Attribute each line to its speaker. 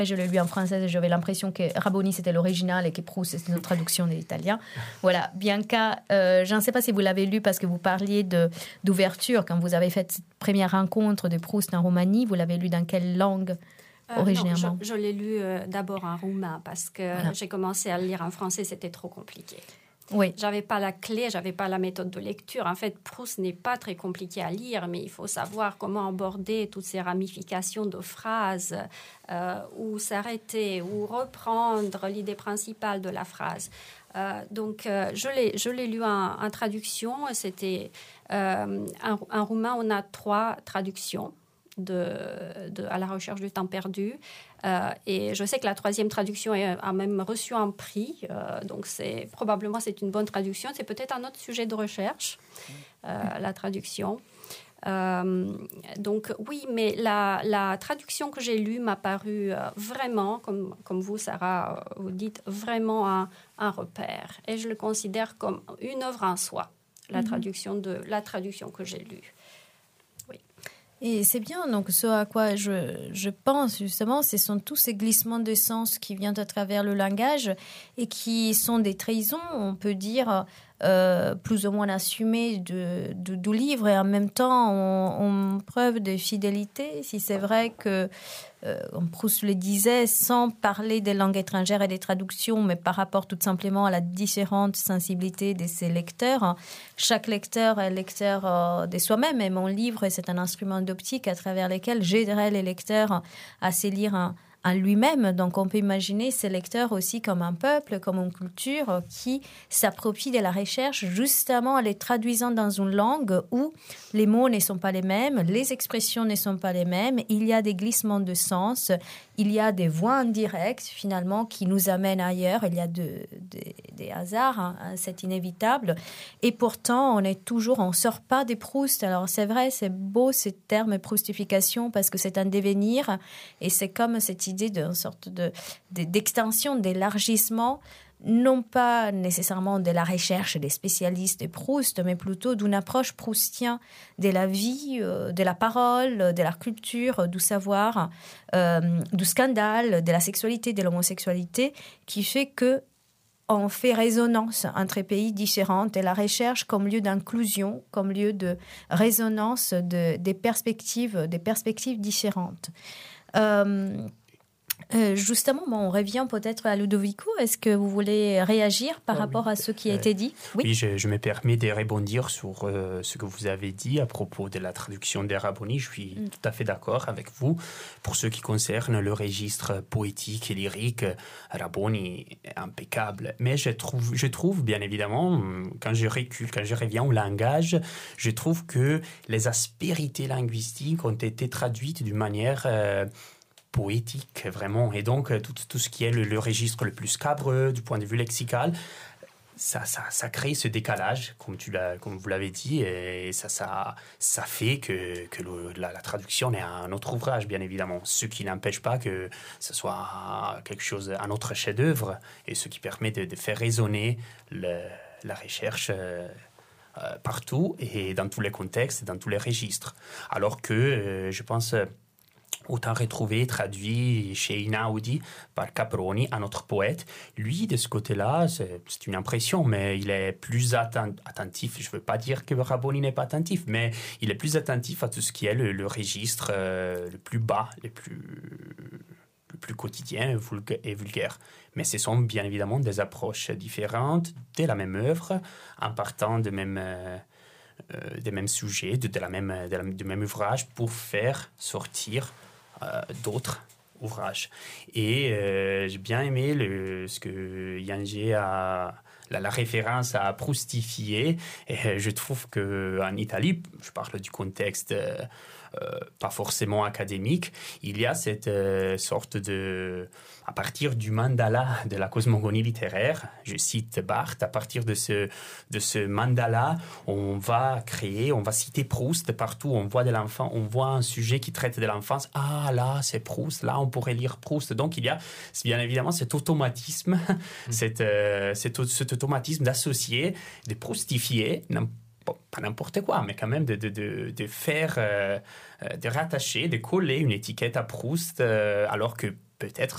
Speaker 1: Je l'ai lu en français et j'avais l'impression que Raboni c'était l'original et que Proust c'était une traduction de l'italien. Voilà, Bianca, je ne sais pas si vous l'avez lu parce que vous parliez d'ouverture. Quand vous avez fait cette première rencontre de Proust en Roumanie, vous l'avez lu dans quelle langue originairement?
Speaker 2: Non, je l'ai lu d'abord en roumain parce que j'ai commencé à le lire en français, c'était trop compliqué.
Speaker 1: Oui.
Speaker 2: J'avais pas la clé, j'avais pas la méthode de lecture. En fait, Proust n'est pas très compliqué à lire, mais il faut savoir comment aborder toutes ces ramifications de phrases, où s'arrêter, où reprendre l'idée principale de la phrase. Donc, je l'ai lu en traduction. C'était en roumain, on a 3 traductions à la recherche du temps perdu. Et je sais que la 3e traduction a même reçu un prix. Donc, probablement, c'est une bonne traduction. C'est peut-être un autre sujet de recherche, la traduction. Donc, oui, mais la traduction que j'ai lue m'a paru vraiment, comme vous, Sarah, vous dites, vraiment un repère. Et je le considère comme une œuvre en soi, la traduction que j'ai lue.
Speaker 1: Et c'est bien, donc ce à quoi je pense justement, ce sont tous ces glissements de sens qui viennent à travers le langage et qui sont des trahisons, on peut dire, plus ou moins assumées du livre et en même temps on preuve de fidélité. Si c'est vrai que, comme Proust le disait, sans parler des langues étrangères et des traductions, mais par rapport tout simplement à la différente sensibilité de ses lecteurs, chaque lecteur est lecteur de soi-même et mon livre, c'est un instrument d'optique à travers lequel j'aiderai les lecteurs à se lire en lui-même. Donc, on peut imaginer ces lecteurs aussi comme un peuple, comme une culture qui s'approprie de la recherche justement en les traduisant dans une langue où les mots ne sont pas les mêmes, les expressions ne sont pas les mêmes, il y a des glissements de sens, il y a des voix indirectes finalement qui nous amènent ailleurs, il y a des hasards, hein, c'est inévitable. Et pourtant, on ne sort pas des Proust. Alors, c'est vrai, c'est beau ce terme proustification parce que c'est un devenir et c'est comme cette idée d'une sorte d'extension, d'élargissement, non pas nécessairement de la recherche des spécialistes de Proust, mais plutôt d'une approche proustienne de la vie, de la parole, de la culture, du savoir, du scandale, de la sexualité, de l'homosexualité, qui fait que on fait résonance entre pays différents et la recherche comme lieu d'inclusion, comme lieu de résonance des perspectives différentes. Justement, on revient peut-être à Ludovico. Est-ce que vous voulez réagir par rapport à ce qui a été dit?
Speaker 3: Oui, je me permets de rebondir sur ce que vous avez dit à propos de la traduction des Raboni. Je suis tout à fait d'accord avec vous. Pour ce qui concerne le registre poétique et lyrique, Raboni est impeccable. Mais je trouve bien évidemment, quand je reviens au langage, je trouve que les aspérités linguistiques ont été traduites d'une manière poétique, vraiment. Et donc, tout ce qui est le registre le plus scabreux du point de vue lexical, ça crée ce décalage, comme vous l'avez dit, et ça fait que la traduction est un autre ouvrage, bien évidemment. Ce qui n'empêche pas que ce soit un autre chef-d'œuvre, et ce qui permet de faire résonner la recherche partout, et dans tous les contextes, dans tous les registres. Alors que, je pense... autant retrouvé, traduit chez Einaudi par Caproni, un autre poète. Lui, de ce côté-là, c'est une impression, mais il est plus attentif. Je ne veux pas dire que Raboni n'est pas attentif, mais il est plus attentif à tout ce qui est le registre le plus bas, le plus quotidien et vulgaire. Mais ce sont bien évidemment des approches différentes de la même œuvre, en partant des mêmes sujets, du même ouvrage, pour faire sortir d'autres ouvrages. Et j'ai bien aimé ce que Yangé a... La référence à proustifier, et je trouve qu'en Italie, je parle du contexte pas forcément académique, il y a cette sorte à partir du mandala de la cosmogonie littéraire, je cite Barthes, à partir de ce mandala, on va citer Proust partout, on voit un sujet qui traite de l'enfance, là c'est Proust, là on pourrait lire Proust, donc il y a bien évidemment cet automatisme, cet automatisme d'associer, de proustifier, pas n'importe quoi, mais quand même de faire, de rattacher, de coller une étiquette à Proust, alors que peut-être